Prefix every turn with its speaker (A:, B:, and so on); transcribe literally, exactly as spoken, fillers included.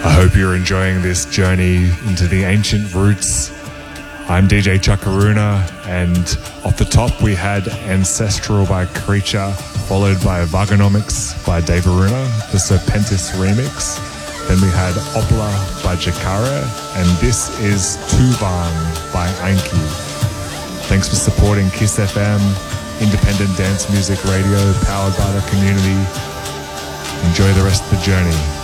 A: I hope you're enjoying this journey into the ancient roots. I'm D J Chakaruna, and off the top we had Ancestral by Creature, followed by Vagonomics by Dave Aruna, the Serpentis remix. Then we had Obla by Jakara, and this is Tuvan by Anki. Thanks for supporting Kiss F M, independent dance music radio powered by the community. Enjoy the rest of the journey.